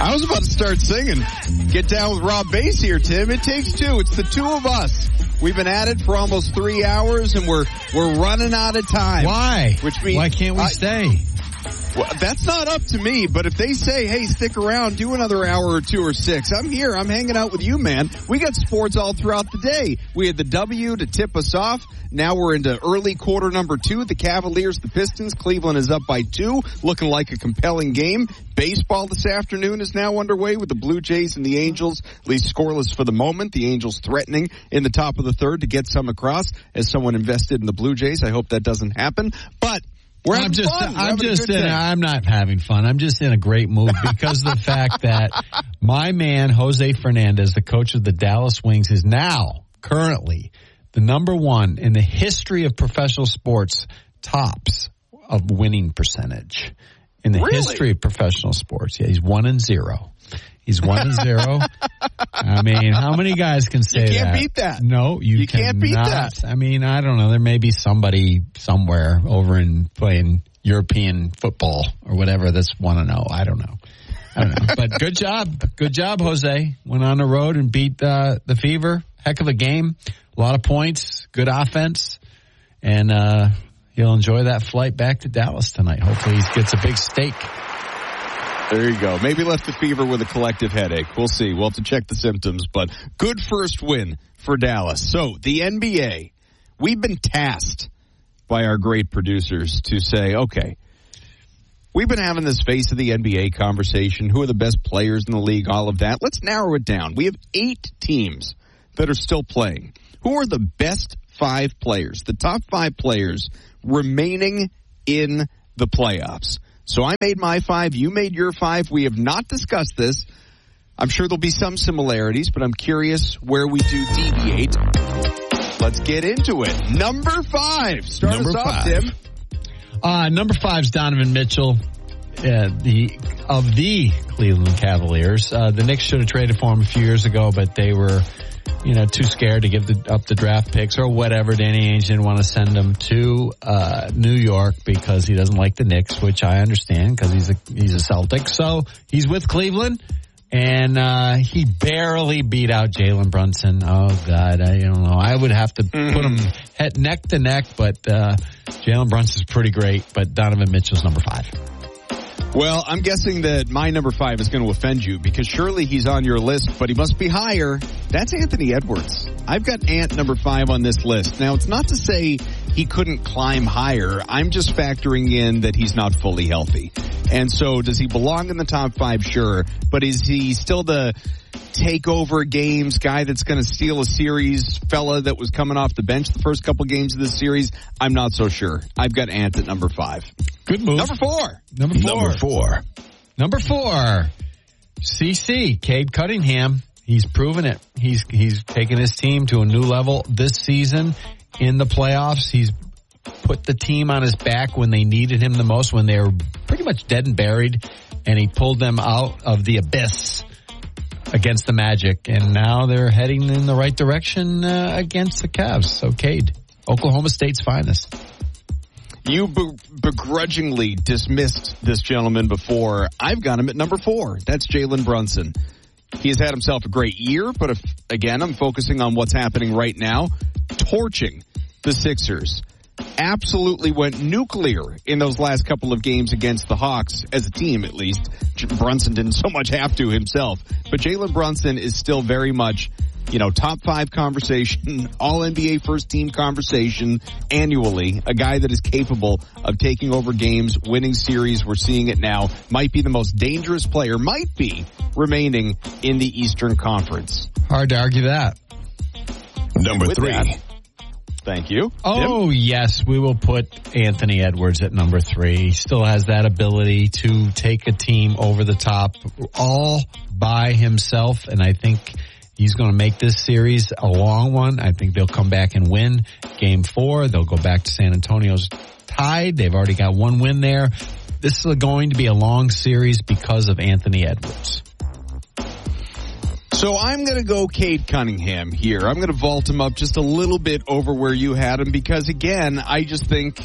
I was about to start singing. Get down with Rob Bass here, Tim. It takes two. It's the two of us. We've been at it for almost 3 hours, and we're running out of time. Why? Which means why can't we stay? Well, that's not up to me, but if they say, hey, stick around, do another hour or 2 or 6, I'm here. I'm hanging out with you, man. We got sports all throughout the day. We had the W to tip us off. Now we're into early quarter number 2. The Cavaliers, the Pistons. Cleveland is up by 2, looking like a compelling game. Baseball this afternoon is now underway with the Blue Jays and the Angels, at least scoreless for the moment. The Angels threatening in the top of the third to get some across. As someone invested in the Blue Jays, I hope that doesn't happen. But I'm not having fun. I'm just in a great mood because of the fact that my man, Jose Fernandez, the coach of the Dallas Wings, is now currently the number 1 in the history of professional sports tops of winning percentage. In the history of professional sports. Yeah, he's 1-0. He's 1-0. I mean, how many guys can say that? You can't beat that. No, you can't beat that. I mean, I don't know. There may be somebody somewhere over in playing European football or whatever that's 1-0. I don't know. But good job. Good job, Jose. Went on the road and beat the Fever. Heck of a game. A lot of points. Good offense. And he'll enjoy that flight back to Dallas tonight. Hopefully he gets a big steak. There you go. Maybe left the Fever with a collective headache. We'll see. We'll have to check the symptoms, but good first win for Dallas. So the NBA, we've been tasked by our great producers to say, okay, we've been having this face of the NBA conversation. Who are the best players in the league? All of that. Let's narrow it down. We have 8 teams that are still playing. Who are the best 5 players, the top 5 players remaining in the playoffs? So I made my 5, you made your 5. We have not discussed this. I'm sure there'll be some similarities, but I'm curious where we do deviate. Let's get into it. Number 5. Start us off, Tim. Number 5 is Donovan Mitchell, of the Cleveland Cavaliers. The Knicks should have traded for him a few years ago, but they were too scared to give up the draft picks or whatever. Danny Ainge didn't want to send him to New York because he doesn't like the Knicks, which I understand because he's a Celtic. So he's with Cleveland, and he barely beat out Jalen Brunson. Oh, God, I don't know. I would have to put him neck to neck, but Jalen Brunson's pretty great, but Donovan Mitchell's number 5. Well, I'm guessing that my number 5 is going to offend you because surely he's on your list, but he must be higher. That's Anthony Edwards. I've got Ant number 5 on this list. Now, it's not to say he couldn't climb higher. I'm just factoring in that he's not fully healthy. And so does he belong in the top 5? Sure. But is he still the takeover games guy that's going to steal a series fella that was coming off the bench the first couple games of this series? I'm not so sure. I've got Ant at number 5. Good move. Number 4. Number 4. CC, Cade Cunningham. He's proven it. He's taken his team to a new level this season in the playoffs. He's put the team on his back when they needed him the most, when they were pretty much dead and buried, and he pulled them out of the abyss against the Magic, and now they're heading in the right direction against the Cavs. So Cade, Oklahoma State's finest. You begrudgingly dismissed this gentleman before. I've got him at number 4. That's Jalen Brunson. He has had himself a great year, but again, I'm focusing on what's happening right now. Torching the Sixers. Absolutely went nuclear in those last couple of games against the Hawks, as a team at least. Brunson didn't so much have to himself. But Jalen Brunson is still very much, top 5 conversation, all NBA first team conversation annually. A guy that is capable of taking over games, winning series. We're seeing it now. Might be the most dangerous player, might be remaining in the Eastern Conference. Hard to argue that. Number 3. Thank you. Oh, Tim? Yes, we will put Anthony Edwards at number 3. He still has that ability to take a team over the top all by himself, and I think he's going to make this series a long one. I think they'll come back and win Game 4. They'll go back to San Antonio's tied. They've already got one win there. This is going to be a long series because of Anthony Edwards. So I'm going to go Cade Cunningham here. I'm going to vault him up just a little bit over where you had him because, again, I just think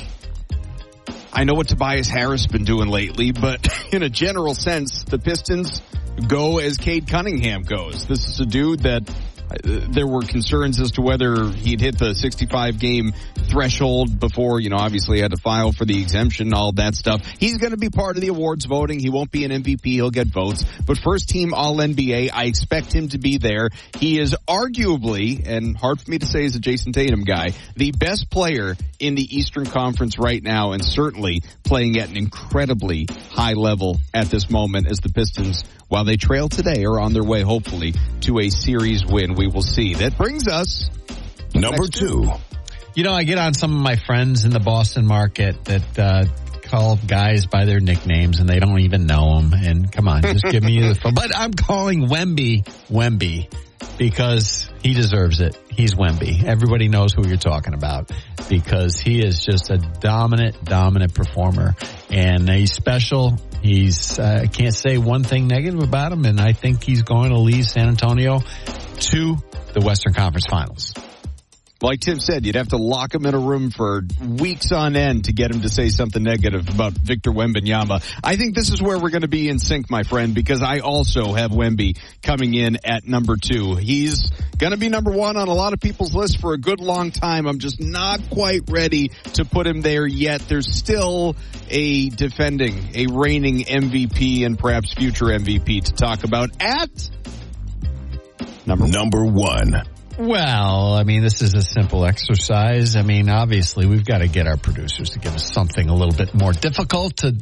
I know what Tobias Harris has been doing lately, but in a general sense, the Pistons, go as Cade Cunningham goes. This is a dude that there were concerns as to whether he'd hit the 65-game threshold before, obviously had to file for the exemption, all that stuff. He's going to be part of the awards voting. He won't be an MVP. He'll get votes. But first team All-NBA, I expect him to be there. He is arguably, and hard for me to say as a Jason Tatum guy, the best player in the Eastern Conference right now, and certainly playing at an incredibly high level at this moment as the Pistons, while they trail today, are on their way, hopefully, to a series win. We will see. That brings us number 2. I get on some of my friends in the Boston market that call guys by their nicknames, and they don't even know them. And come on, just give me the phone. But I'm calling Wemby because he deserves it. He's Wemby. Everybody knows who you're talking about because he is just a dominant performer. And he's special. I can't say one thing negative about him, and I think he's going to lead San Antonio to the Western Conference Finals. Like Tim said, you'd have to lock him in a room for weeks on end to get him to say something negative about Victor Wembanyama. I think this is where we're going to be in sync, my friend, because I also have Wemby coming in at number 2. He's going to be number 1 on a lot of people's list for a good long time. I'm just not quite ready to put him there yet. There's still a reigning MVP and perhaps future MVP to talk about at number 1. Well, this is a simple exercise. Obviously, we've got to get our producers to give us something a little bit more difficult to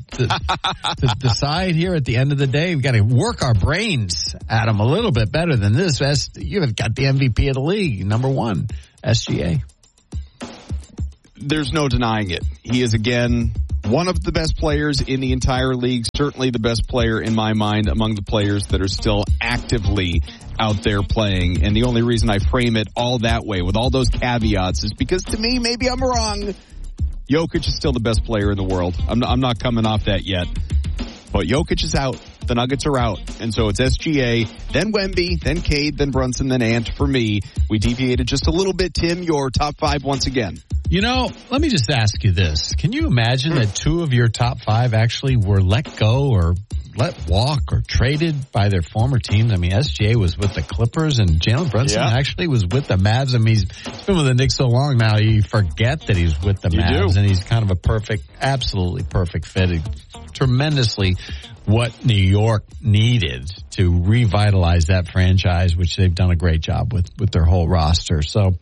decide here at the end of the day. We've got to work our brains, Adam, a little bit better than this. You have got the MVP of the league, number 1, SGA. There's no denying it. He is, again, one of the best players in the entire league, certainly the best player in my mind among the players that are still actively out there playing. And the only reason I frame it all that way with all those caveats is because to me, maybe I'm wrong, Jokic is still the best player in the world. I'm not coming off that yet. But Jokic is out. The Nuggets are out. And so it's SGA, then Wemby, then Cade, then Brunson, then Ant for me. We deviated just a little bit. Tim, your top 5 once again. Let me just ask you this. Can you imagine that 2 of your top 5 actually were let go or let walk or traded by their former teams? SGA was with the Clippers and Jalen Brunson actually was with the Mavs. He's been with the Knicks so long now, you forget that he's with the Mavs, and he's kind of absolutely perfect fit. Tremendously what New York needed to revitalize that franchise, which they've done a great job with their whole roster. So,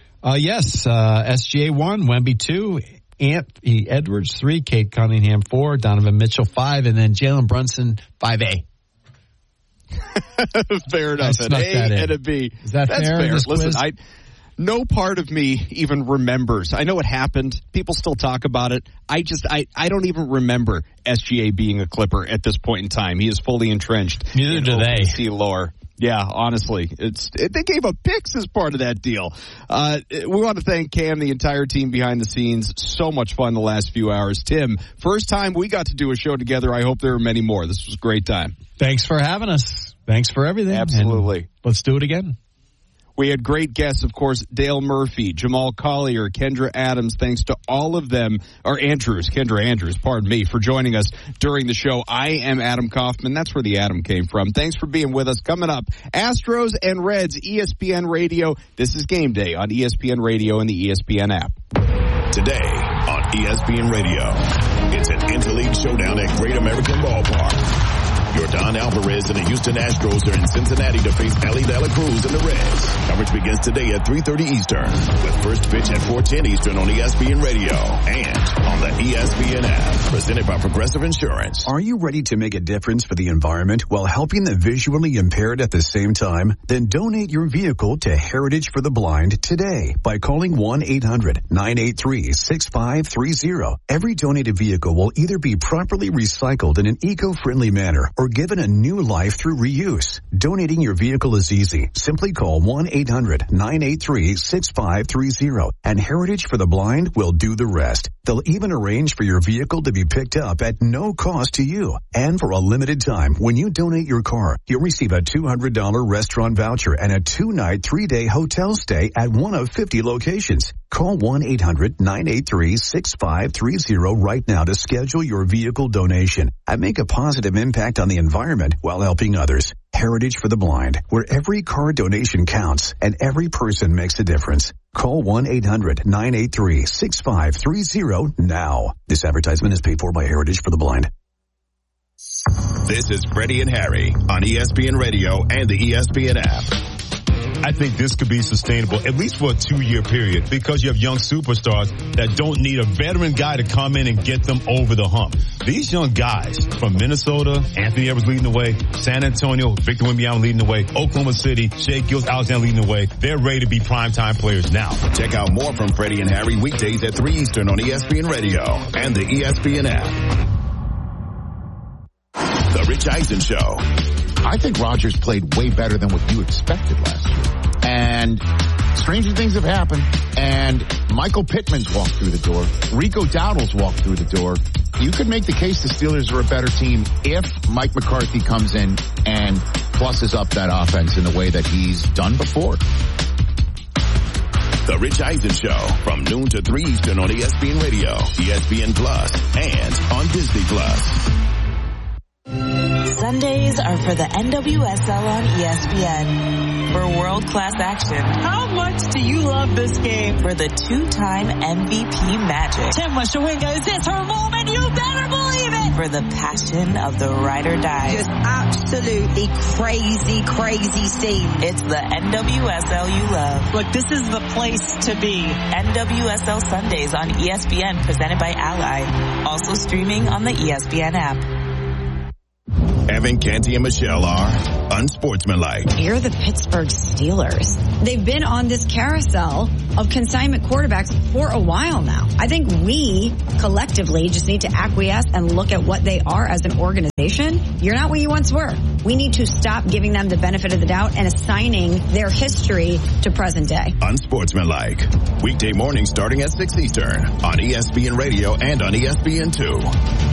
SGA 1, Wemby 2, Anthony Edwards 3, Cade Cunningham 4, Donovan Mitchell 5, and then Jalen Brunson 5A. Fair enough. An A and a B. Is that That's fair? Listen, no part of me even remembers. I know it happened. People still talk about it. I don't even remember SGA being a Clipper at this point in time. He is fully entrenched. Neither do they. OKC lore. Yeah, honestly, they gave up picks as part of that deal. We want to thank Cam, the entire team behind the scenes. So much fun the last few hours. Tim, first time we got to do a show together. I hope there are many more. This was a great time. Thanks for having us. Thanks for everything. Absolutely. And let's do it again. We had great guests, of course, Dale Murphy, Jamal Collier, Kendra Adams. Thanks to all of them, Kendra Andrews, pardon me, for joining us during the show. I am Adam Kaufman. That's where the Adam came from. Thanks for being with us. Coming up, Astros and Reds, ESPN Radio. This is Game Day on ESPN Radio and the ESPN app. Today on ESPN Radio, it's an Interleague showdown at Great American Ballpark. Yordan Alvarez and the Houston Astros are in Cincinnati to face Ellie De La Cruz and the Reds. Coverage begins today at 3:30 Eastern with first pitch at 4:10 Eastern on ESPN Radio and on the ESPN app. Presented by Progressive Insurance. Are you ready to make a difference for the environment while helping the visually impaired at the same time? Then donate your vehicle to Heritage for the Blind today by calling 1-800-983-6530. Every donated vehicle will either be properly recycled in an eco-friendly manner or given a new life through reuse. Donating your vehicle is easy. Simply call 1-800-983-6530 and Heritage for the Blind will do the rest. They'll even arrange for your vehicle to be picked up at no cost to you. And for a limited time, when you donate your car, you'll receive a $200 restaurant voucher and a 2-night, 3-day hotel stay at one of 50 locations. Call 1-800-983-6530 right now to schedule your vehicle donation and make a positive impact on the environment while helping others. Heritage for the Blind, where every car donation counts and every person makes a difference. Call 1-800-983-6530 now. This advertisement is paid for by Heritage for the Blind. This is Freddie and Harry on ESPN Radio and the ESPN app. I think this could be sustainable, at least for a 2-year period, because you have young superstars that don't need a veteran guy to come in and get them over the hump. These young guys from Minnesota, Anthony Edwards leading the way, San Antonio, Victor Wembanyama leading the way, Oklahoma City, Shai Gilgeous-Alexander leading the way. They're ready to be primetime players now. Check out more from Freddie and Harry weekdays at 3 Eastern on ESPN Radio and the ESPN app. The Rich Eisen Show. I think Rodgers played way better than what you expected last year. And stranger things have happened. And Michael Pittman's walked through the door. Rico Dowdle's walked through the door. You could make the case the Steelers are a better team if Mike McCarthy comes in and plusses up that offense in the way that he's done before. The Rich Eisen Show from noon to 3 Eastern on ESPN Radio, ESPN Plus, and on Disney Plus. Sundays are for the NWSL on ESPN. For world-class action. How much do you love this game? For the 2-time MVP magic. Tim Washawinga, is this her moment? You better believe it! For the passion of the ride or die. Just absolutely crazy, crazy scene. It's the NWSL you love. Look, this is the place to be. NWSL Sundays on ESPN, presented by Ally. Also streaming on the ESPN app. Evan, Canty, and Michelle are unsportsmanlike. You're the Pittsburgh Steelers. They've been on this carousel of consignment quarterbacks for a while now. I think we collectively just need to acquiesce and look at what they are as an organization. You're not what you once were. We need to stop giving them the benefit of the doubt and assigning their history to present day. Unsportsmanlike. Weekday mornings starting at 6 Eastern on ESPN Radio and on ESPN2.